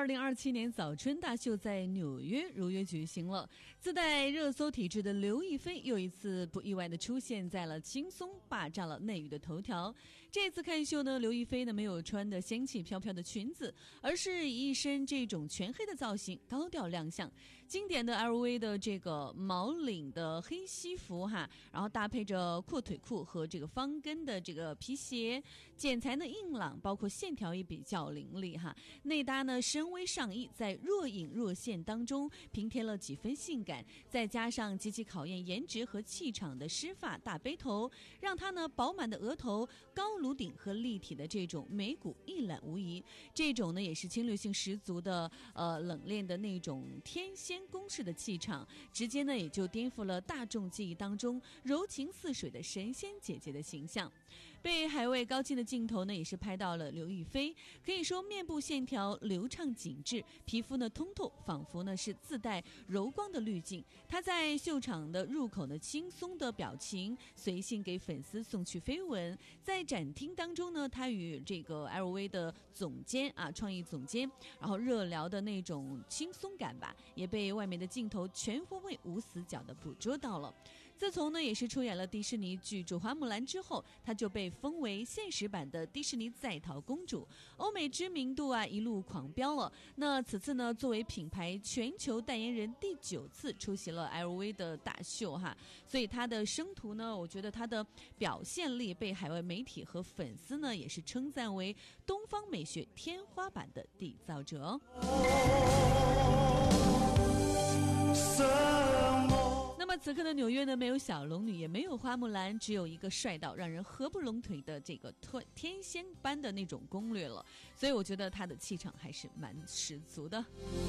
2027年早春大秀在纽约如约举行了，自带热搜体质的刘亦菲又一次不意外地出现在了轻松霸占了内娱的头条。这次看秀呢，刘亦菲呢没有穿的仙气飘飘的裙子，而是以一身这种全黑的造型高调亮相，经典的 LV 的这个毛领的黑西服哈，然后搭配着阔腿裤和这个方跟的这个皮鞋，剪裁呢硬朗，包括线条也比较凌厉哈。内搭呢深 微上衣，在若隐若现当中平添了几分性感，再加上极其考验颜值和气场的湿发大背头，让她呢饱满的额头、高颅顶和立体的这种眉骨一览无遗。这种呢也是侵略性十足的冷艳的那种天仙宫式的气场，直接呢也就颠覆了大众记忆当中柔情似水的神仙姐姐的形象。被海外高清的镜头呢也是拍到了刘亦菲，可以说面部线条流畅紧致，皮肤呢通透，仿佛呢是自带柔光的滤镜。她在秀场的入口呢轻松的表情，随性给粉丝送去飞吻。在展厅当中呢，她与这个 LV 的总监创意总监，然后热聊的那种轻松感吧，也被外面的镜头全方位无死角的捕捉到了。自从呢也是出演了迪士尼巨著《花木兰》之后，她就被封为现实版的迪士尼在逃公主，欧美知名度一路狂飙了。那此次呢，作为品牌全球代言人第9次出席了 LV 的大秀哈，所以她的生图呢，我觉得她的表现力被海外媒体和粉丝呢也是称赞为东方美学天花板的缔造者。那么此刻的纽约呢，没有小龙女，也没有花木兰，只有一个帅到让人合不拢腿的这个天仙般的那种攻略了，所以我觉得她的气场还是蛮十足的。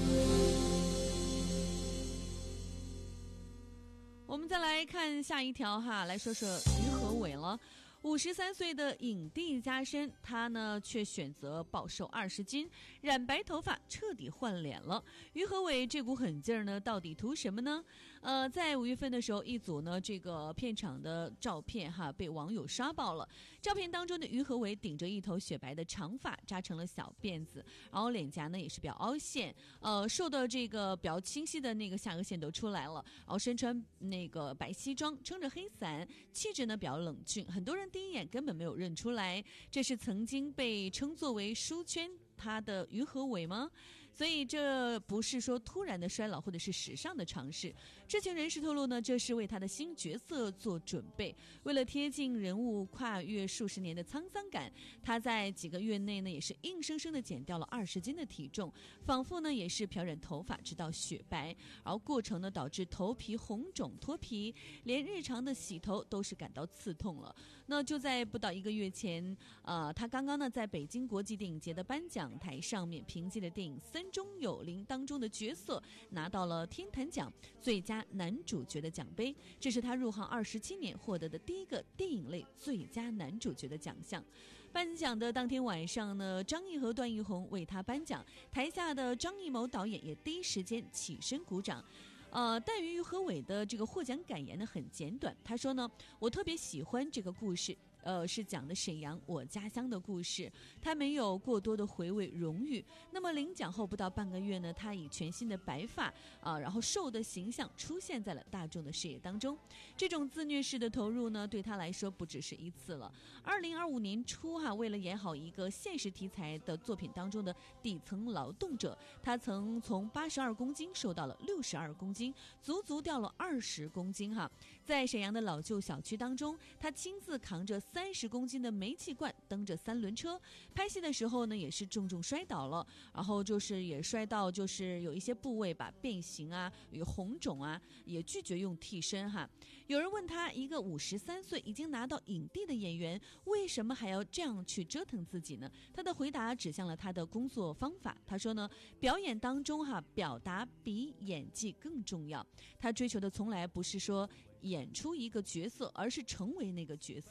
我们再来看下一条哈，来说说于和伟了。53岁的影帝加身，他呢却选择暴瘦20斤，染白头发，彻底换脸了。于和伟这股狠劲儿呢，到底图什么呢？在5月份的时候，一组呢这个片场的照片哈被网友刷爆了。照片当中的于和伟顶着一头雪白的长发，扎成了小辫子，然后脸颊呢也是比较凹陷，瘦的这个比较清晰的那个下颚线都出来了，然后身穿那个白西装，撑着黑伞，气质呢比较冷峻，很多人第一眼根本没有认出来，这是曾经被称作为书圈他的于和伟吗？所以这不是说突然的衰老或者是时尚的尝试。知情人士透露呢，这是为他的新角色做准备，为了贴近人物跨越数十年的沧桑感，他在几个月内呢也是硬生生的减掉了20斤的体重，仿佛呢也是漂染头发直到雪白，然后过程呢导致头皮红肿脱皮，连日常的洗头都是感到刺痛了。那就在不到1个月前，他刚刚呢在北京国际电影节的颁奖台上面，凭借着电影《森中有灵》当中的角色，拿到了天坛奖最佳男主角的奖杯，这是他入行27年获得的第一个电影类最佳男主角的奖项。颁奖的当天晚上呢，张译和段奕宏为他颁奖，台下的张艺谋导演也第一时间起身鼓掌。但于和伟的这个获奖感言呢很简短，他说呢，我特别喜欢这个故事。是讲的沈阳我家乡的故事，他没有过多的回味荣誉。那么领奖后不到半个月呢，他以全新的白发然后瘦的形象出现在了大众的视野当中。这种自虐式的投入呢，对他来说不只是一次了。2025年初为了演好一个现实题材的作品当中的底层劳动者，他曾从82公斤瘦到了62公斤，足足掉了20公斤哈。在沈阳的老旧小区当中，他亲自扛着30公斤的煤气罐，蹬着3轮车，拍戏的时候呢也是重重摔倒了，然后就是也摔到就是有一些部位吧变形有红肿也拒绝用替身哈。有人问他，一个53岁已经拿到影帝的演员，为什么还要这样去折腾自己呢？他的回答指向了他的工作方法。他说呢，表演当中表达比演技更重要。他追求的从来不是说演出一个角色，而是成为那个角色。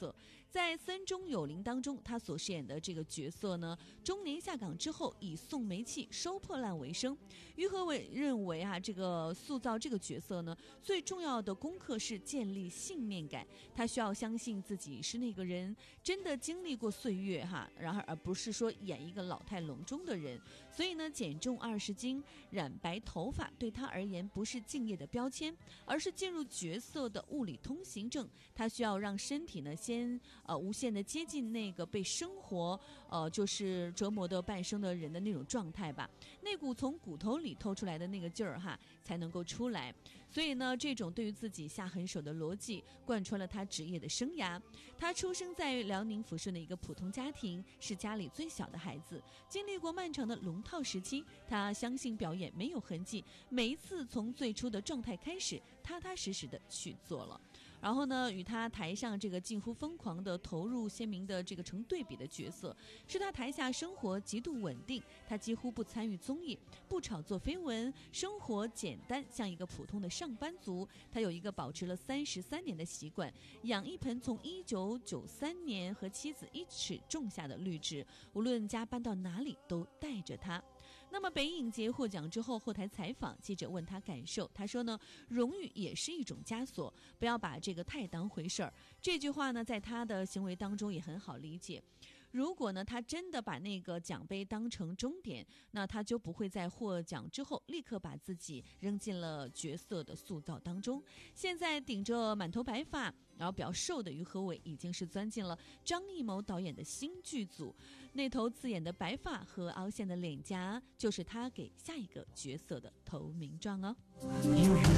在《森中有灵》当中，他所饰演的这个角色呢，中年下岗之后以送煤气、收破烂为生。于和伟认为这个塑造这个角色呢，最重要的功课是建立信念感。他需要相信自己是那个人真的经历过岁月然而不是说演一个老态龙钟的人。所以呢，减重20斤、染白头发对他而言不是敬业的标签，而是进入角色的物理通行证。他需要让身体呢先无限的接近那个被生活就是折磨的半生的人的那种状态吧，那股从骨头里透出来的那个劲儿才能够出来。所以呢，这种对于自己下狠手的逻辑贯穿了他职业的生涯。他出生在辽宁抚顺的一个普通家庭，是家里最小的孩子，经历过漫长的龙套时期。他相信表演没有痕迹，每一次从最初的状态开始，踏踏实实的去做了。然后呢，与他台上这个近乎疯狂的投入鲜明的这个成对比的角色，是他台下生活极度稳定，他几乎不参与综艺，不炒作绯闻，生活简单，像一个普通的上班族。他有一个保持了33年的习惯，养一盆从1993年和妻子一起种下的绿植，无论家搬到哪里都带着它。那么北影节获奖之后，后台采访记者问他感受，他说呢，荣誉也是一种枷锁，不要把这个太当回事儿。这句话呢，在他的行为当中也很好理解。如果呢，他真的把那个奖杯当成终点，那他就不会在获奖之后立刻把自己扔进了角色的塑造当中。现在顶着满头白发，然后比较瘦的于和伟，已经是钻进了张艺谋导演的新剧组。那头刺眼的白发和凹陷的脸颊，就是他给下一个角色的投名状哦。